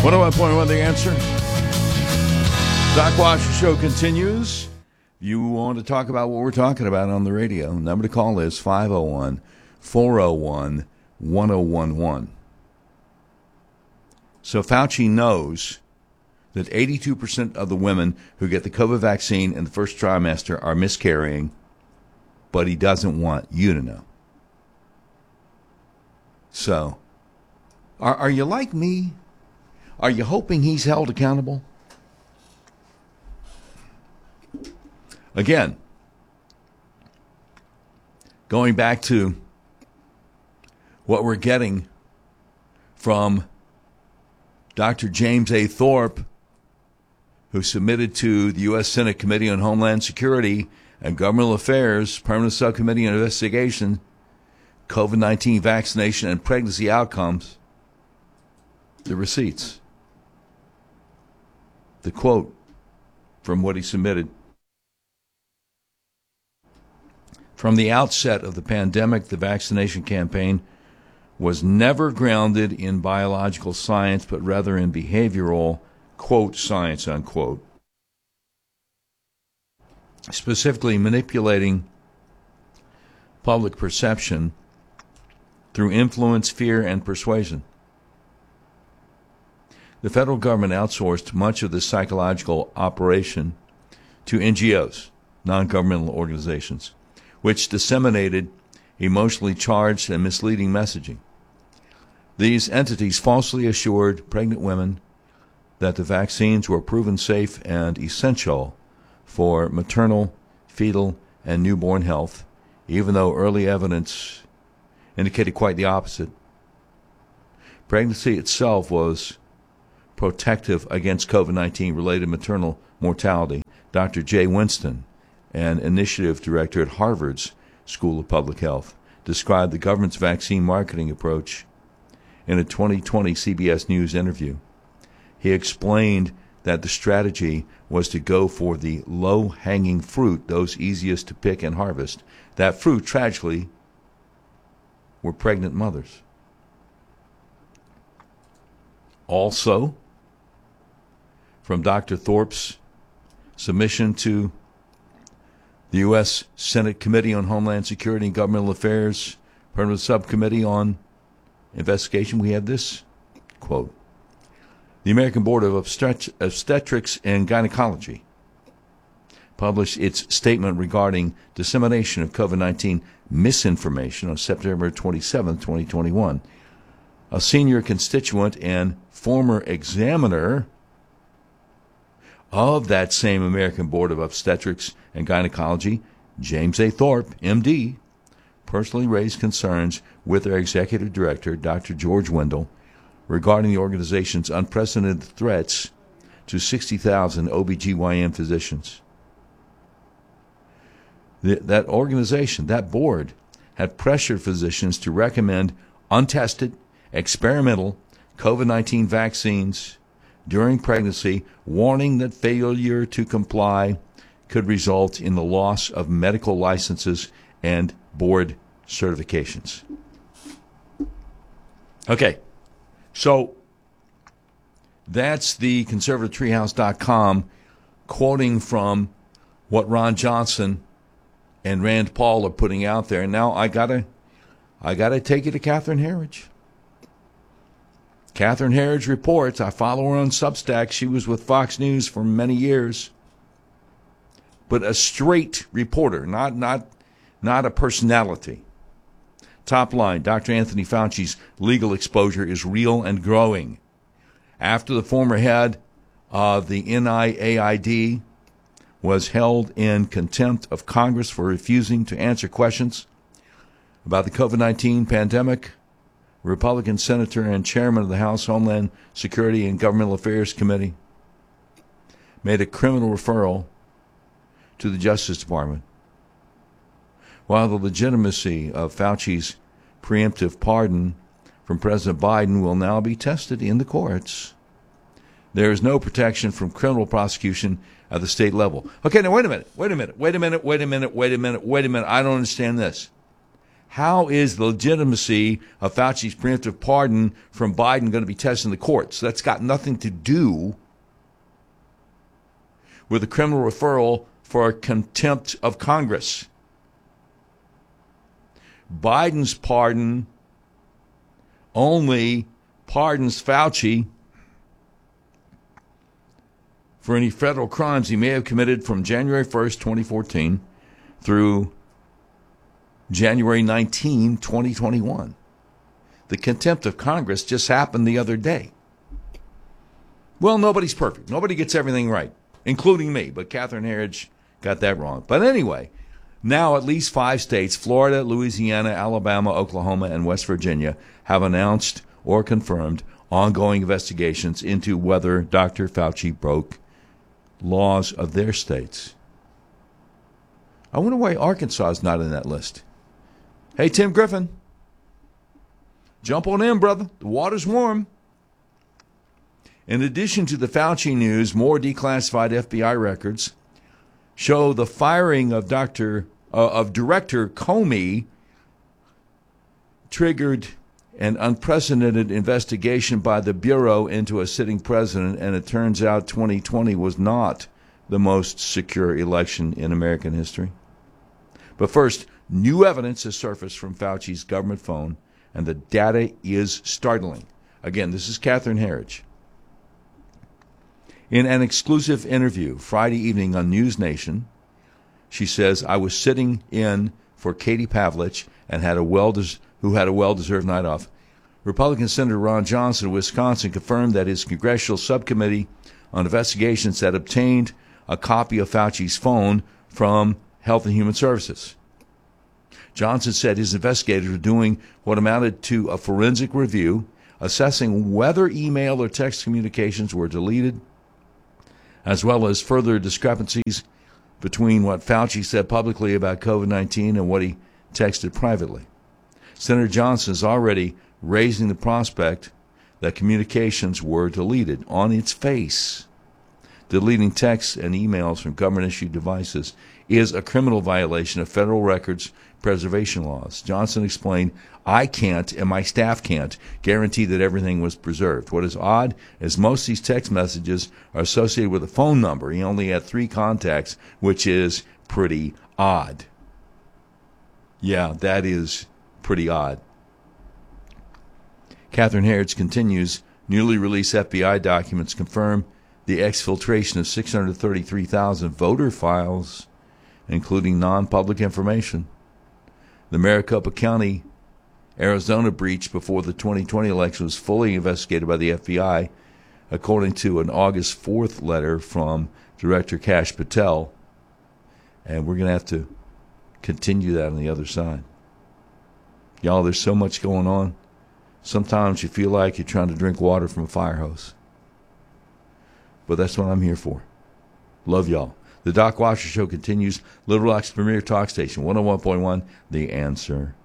101.1 The Answer. Doc Washer Show continues. You want to talk about what we're talking about on the radio. Number to call is 501-401-1011. So Fauci knows that 82% of the women who get the COVID vaccine in the first trimester are miscarrying, but he doesn't want you to know. So, are you like me? Are you hoping he's held accountable? Again, going back to what we're getting from Dr. James A. Thorpe, who submitted to the U.S. Senate Committee on Homeland Security and Governmental Affairs Permanent Subcommittee on Investigation, COVID-19 vaccination and pregnancy outcomes, the receipts. The quote from what he submitted. From the outset of the pandemic, the vaccination campaign was never grounded in biological science, but rather in behavioral, quote, science, unquote. Specifically manipulating public perception through influence, fear, and persuasion. The federal government outsourced much of the psychological operation to NGOs, non-governmental organizations, which disseminated emotionally charged and misleading messaging. These entities falsely assured pregnant women that the vaccines were proven safe and essential for maternal, fetal, and newborn health, even though early evidence indicated quite the opposite. Pregnancy itself was protective against COVID-19 related maternal mortality. Dr. Jay Winston, an initiative director at Harvard's School of Public Health, described the government's vaccine marketing approach in a 2020 CBS News interview. He explained that the strategy was to go for the low-hanging fruit, those easiest to pick and harvest. That fruit, tragically, were pregnant mothers. Also, from Dr. Thorpe's submission to the U.S. Senate Committee on Homeland Security and Governmental Affairs, Permanent Subcommittee on Investigation, we have this quote. The American Board of Obstetrics and Gynecology published its statement regarding dissemination of COVID-19 misinformation on September 27, 2021. A senior constituent and former examiner of that same American Board of Obstetrics and Gynecology, James A. Thorpe, M.D., personally raised concerns with their executive director, Dr. George Wendell, regarding the organization's unprecedented threats to 60,000 OBGYN physicians. That organization, that board, had pressured physicians to recommend untested, experimental COVID-19 vaccines during pregnancy, warning that failure to comply could result in the loss of medical licenses and board certifications. Okay, so that's the conservativetreehouse.com quoting from what Ron Johnson and Rand Paul are putting out there. And now I gotta take you to Catherine Herridge. Catherine Herridge reports, I follow her on Substack. She was with Fox News for many years. But a straight reporter, not a personality. Top line, Dr. Anthony Fauci's legal exposure is real and growing. After the former head of the NIAID was held in contempt of Congress for refusing to answer questions about the COVID-19 pandemic, Republican Senator and Chairman of the House Homeland Security and Governmental Affairs Committee made a criminal referral to the Justice Department. While the legitimacy of Fauci's preemptive pardon from President Biden will now be tested in the courts, there is no protection from criminal prosecution at the state level. Okay, now wait a minute. I don't understand this. how is the legitimacy of Fauci's preemptive pardon from Biden going to be tested in the courts? That's got nothing to do with a criminal referral for contempt of Congress. Biden's pardon only pardons Fauci for any federal crimes he may have committed from January 1st, 2014 through January 19, 2021. The contempt of Congress just happened the other day. Well, nobody's perfect. Nobody gets everything right, including me, but Catherine Herridge got that wrong. But anyway, now at least 5 states, Florida, Louisiana, Alabama, Oklahoma, and West Virginia, have announced or confirmed ongoing investigations into whether Dr. Fauci broke laws of their states. I wonder why Arkansas is not in that list. Hey, Tim Griffin, jump on in, brother. The water's warm. In addition to the Fauci news, more declassified FBI records show the firing of Director Comey triggered an unprecedented investigation by the Bureau into a sitting president, and it turns out 2020 was not the most secure election in American history. But first, new evidence has surfaced from Fauci's government phone, and the data is startling. Again, this is Catherine Herridge. In an exclusive interview Friday evening on News Nation, she says, I was sitting in for Katie Pavlich and who had a well-deserved night off. Republican Senator Ron Johnson of Wisconsin confirmed that his congressional subcommittee on investigations had obtained a copy of Fauci's phone from Health and Human Services. Johnson said his investigators were doing what amounted to a forensic review, assessing whether email or text communications were deleted, as well as further discrepancies between what Fauci said publicly about COVID-19 and what he texted privately. Senator Johnson is already raising the prospect that communications were deleted on its face. Deleting texts and emails from government-issued devices is a criminal violation of federal records preservation laws. Johnson explained, I can't, and my staff can't, guarantee that everything was preserved. What is odd is most of these text messages are associated with a phone number. He only had 3 contacts, which is pretty odd. Yeah, that is pretty odd. Catherine Herridge continues, newly released FBI documents confirm the exfiltration of 633,000 voter files, including non-public information. The Maricopa County, Arizona breach before the 2020 election was fully investigated by the FBI, according to an August 4th letter from Director Kash Patel. And we're going to have to continue that on the other side. Y'all, there's so much going on. Sometimes you feel like you're trying to drink water from a fire hose. But that's what I'm here for. Love y'all. The Doc Washer Show continues. Little Rock's premier talk station, 101.1, The Answer.